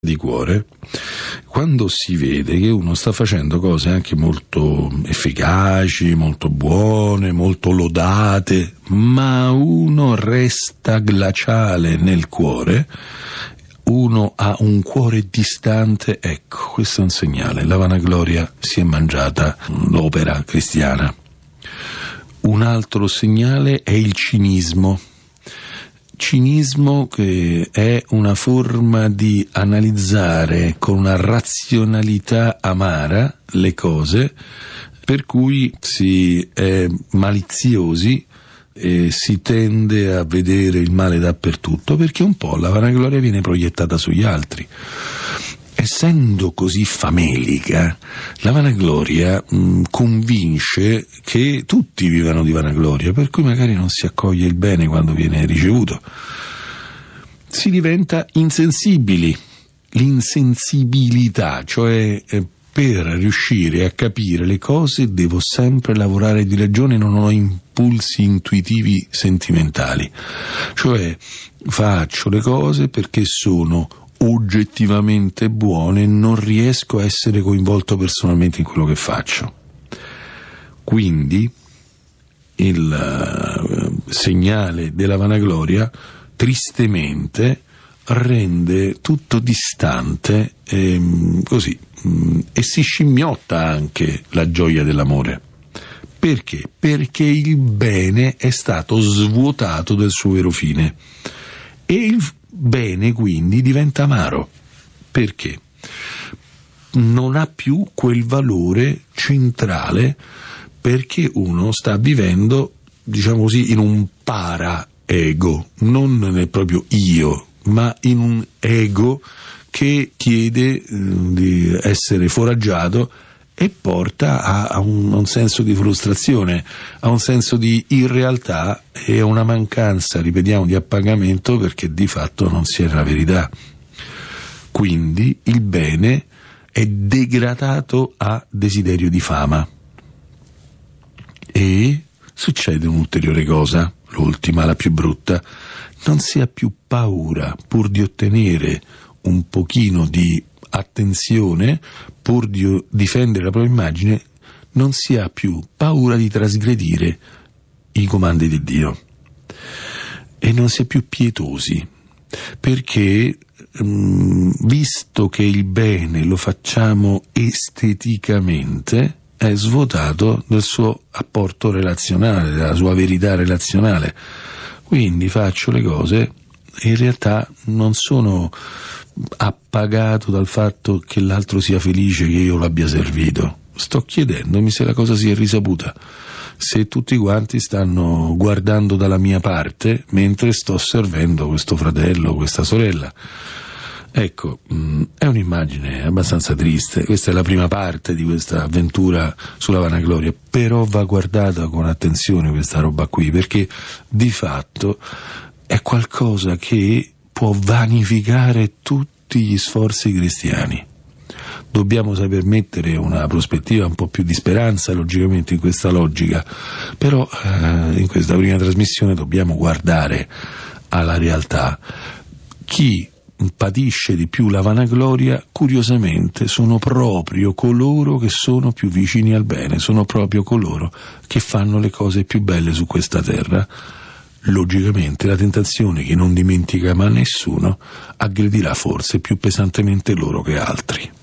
di cuore, quando si vede che uno sta facendo cose anche molto efficaci, molto buone, molto lodate, ma uno resta glaciale nel cuore, uno ha un cuore distante, ecco, questo è un segnale, la vanagloria si è mangiata l'opera cristiana. Un altro segnale è il cinismo. Cinismo che è una forma di analizzare con una razionalità amara le cose, per cui si è maliziosi e si tende a vedere il male dappertutto, perché un po' la vanagloria viene proiettata sugli altri. Essendo così famelica, la vanagloria convince che tutti vivano di vanagloria, per cui magari non si accoglie il bene quando viene ricevuto. Si diventa insensibili. L'insensibilità, cioè per riuscire a capire le cose devo sempre lavorare di ragione, non ho impulsi intuitivi sentimentali. Cioè faccio le cose perché sono oggettivamente buone, non riesco a essere coinvolto personalmente in quello che faccio. Quindi il segnale della vanagloria tristemente rende tutto distante e si scimmiotta anche la gioia dell'amore. Perché? Perché il bene è stato svuotato del suo vero fine e il bene quindi diventa amaro. Perché? Non ha più quel valore centrale, perché uno sta vivendo, diciamo così, in un para-ego, non nel proprio io, ma in un ego che chiede di essere foraggiato e porta a un senso di frustrazione, a un senso di irrealtà e a una mancanza, ripetiamo, di appagamento, perché di fatto non si è nella verità. Quindi il bene è degradato a desiderio di fama. E succede un'ulteriore cosa, l'ultima, la più brutta: non si ha più paura, pur di ottenere un pochino di attenzione, pur di difendere la propria immagine, non si ha più paura di trasgredire i comandi di Dio e non si è più pietosi, perché visto che il bene lo facciamo esteticamente, è svuotato del suo apporto relazionale, della sua verità relazionale. Quindi faccio le cose e in realtà non sono appagato dal fatto che l'altro sia felice che io l'abbia servito. Sto chiedendomi se la cosa si è risaputa, se tutti quanti stanno guardando dalla mia parte mentre sto servendo questo fratello, questa sorella. Ecco, è un'immagine abbastanza triste. Questa è la prima parte di questa avventura sulla vanagloria, però va guardata con attenzione questa roba qui, perché di fatto è qualcosa che può vanificare tutti gli sforzi cristiani. Dobbiamo saper mettere una prospettiva un po' più di speranza, logicamente, in questa logica, però in questa prima trasmissione dobbiamo guardare alla realtà. Chi patisce di più la vanagloria, curiosamente, sono proprio coloro che sono più vicini al bene, sono proprio coloro che fanno le cose più belle su questa terra. Logicamente la tentazione, che non dimentica mai nessuno, aggredirà forse più pesantemente loro che altri.